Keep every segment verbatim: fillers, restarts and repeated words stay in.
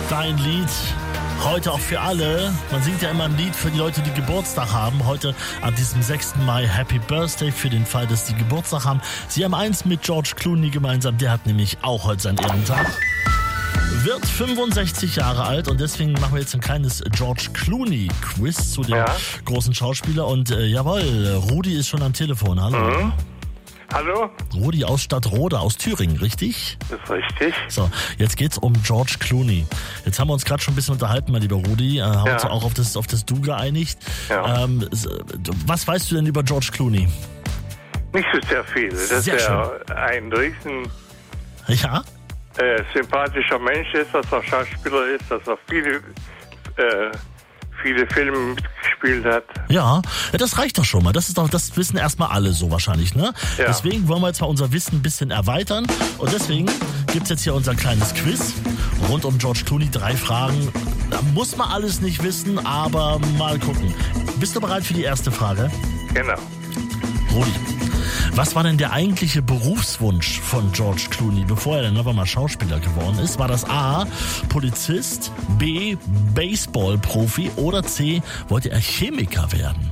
Dein Lied, heute auch für alle. Man singt ja immer ein Lied für die Leute, die Geburtstag haben. Heute an diesem sechsten Mai Happy Birthday für den Fall, dass die Geburtstag haben. Sie haben eins mit George Clooney gemeinsam. Der hat nämlich auch heute seinen Ehrentag. Wird fünfundsechzig Jahre alt und deswegen machen wir jetzt ein kleines George Clooney Quiz zu dem ja. großen Schauspieler. Und äh, jawohl, Rudi ist schon am Telefon. Hallo. Mhm. Hallo? Rudi aus Stadtroda, aus Thüringen, richtig? Das ist richtig. So, jetzt geht's um George Clooney. Jetzt haben wir uns gerade schon ein bisschen unterhalten, mein lieber Rudi, äh, haben ja. uns auch auf das, auf das Du geeinigt. Ja. Ähm, was weißt du denn über George Clooney? Nicht so sehr viel. Das sehr ist ja ein riesen ja? äh, sympathischer Mensch ist, dass er Schauspieler ist, dass er viele, äh, viele Filme mitgespielt hat. Ja, ja, das reicht doch schon mal. Das ist doch, das wissen erstmal alle so wahrscheinlich, ne? Ja. Deswegen wollen wir jetzt mal unser Wissen ein bisschen erweitern. Und deswegen gibt's jetzt hier unser kleines Quiz rund um George Clooney. Drei Fragen. Da muss man alles nicht wissen, aber mal gucken. Bist du bereit für die erste Frage? Genau. Rudi, was war denn der eigentliche Berufswunsch von George Clooney, bevor er dann aber mal Schauspieler geworden ist? War das A, Polizist, B, Baseballprofi oder C, wollte er Chemiker werden?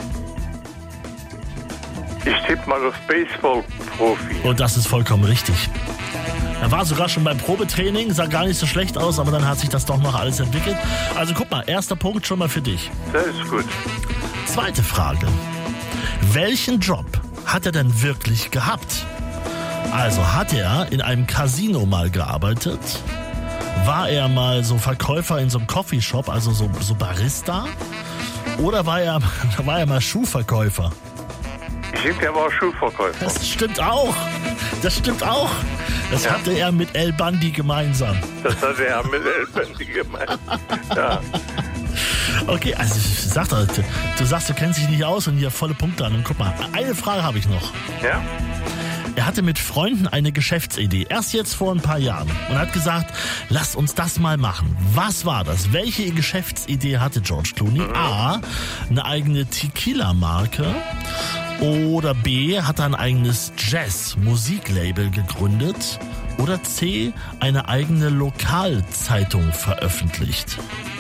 Ich tippe mal auf Baseballprofi. Und das ist vollkommen richtig. Er war sogar schon beim Probetraining, sah gar nicht so schlecht aus, aber dann hat sich das doch noch alles entwickelt. Also guck mal, erster Punkt schon mal für dich. Das ist gut. Zweite Frage. Welchen Job hat er denn wirklich gehabt? Also hat er in einem Casino mal gearbeitet? War er mal so Verkäufer in so einem Coffeeshop, also so, so Barista? Oder war er, war er mal Schuhverkäufer? Ich denke, er war Schuhverkäufer. Das stimmt auch. Das stimmt auch. Das ja. hatte er mit El Bandi gemeinsam. Das hatte er mit El Bandi gemeinsam. Ja. Okay, also sag doch, du, du sagst, du kennst dich nicht aus und hier volle Punkte an. Und guck mal, eine Frage habe ich noch. Ja? Er hatte mit Freunden eine Geschäftsidee, erst jetzt vor ein paar Jahren, und hat gesagt, lass uns das mal machen. Was war das? Welche Geschäftsidee hatte George Clooney? Mhm. A, eine eigene Tequila-Marke, oder B, hat er ein eigenes Jazz-Musiklabel gegründet, oder C, eine eigene Lokalzeitung veröffentlicht.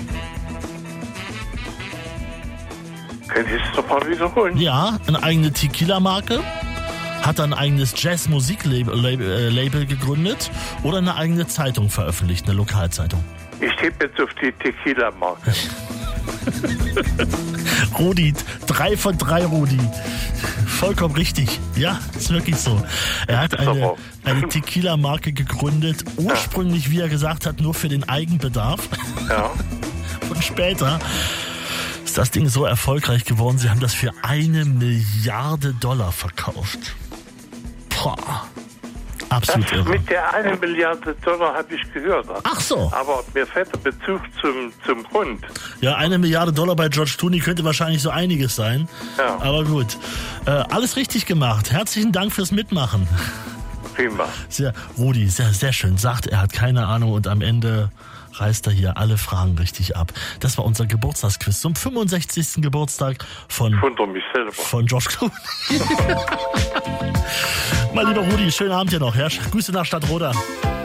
Könnt ihr es doch mal wiederholen? Ja, eine eigene Tequila-Marke, hat ein eigenes Jazz-Musiklabel Label gegründet oder eine eigene Zeitung veröffentlicht, eine Lokalzeitung. Ich tippe jetzt auf die Tequila-Marke. Rudi, drei von drei, Rudi. Vollkommen richtig. Ja, ist wirklich so. Er hat eine, eine Tequila-Marke gegründet, ursprünglich, wie er gesagt hat, nur für den Eigenbedarf. Ja. Und später ist das Ding so erfolgreich geworden, sie haben das für eine Milliarde Dollar verkauft. Boah. Absolut das irre. Mit der eine Milliarde Dollar habe ich gehört. Ach so. Aber mir fällt der Bezug zum, zum Hund. Ja, eine Milliarde Dollar bei George Clooney könnte wahrscheinlich so einiges sein. Ja. Aber gut. Äh, alles richtig gemacht. Herzlichen Dank fürs Mitmachen. Prima. Sehr, Rudi, sehr, sehr schön. Sagt, er hat keine Ahnung und am Ende reißt er hier alle Fragen richtig ab. Das war unser Geburtstagsquiz zum fünfundsechzigsten Geburtstag von, von, mich selber. von George Clooney. Mein lieber Rudi, schönen Abend dir noch. Ja? Grüße nach Stadtroda.